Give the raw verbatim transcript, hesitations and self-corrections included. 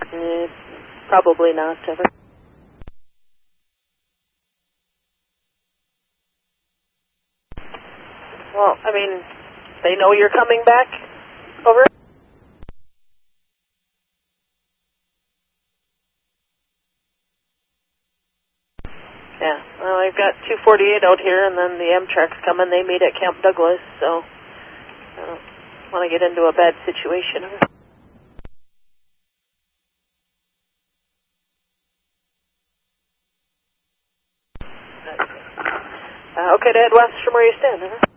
Eh, probably not. Ever. Well, I mean, they know you're coming back. Over. Yeah. Well, I've got two forty-eight out here, and then the Amtrak's coming. They meet at Camp Douglas, so I don't want to get into a bad situation. Uh, okay, to head west from where you stand. Huh?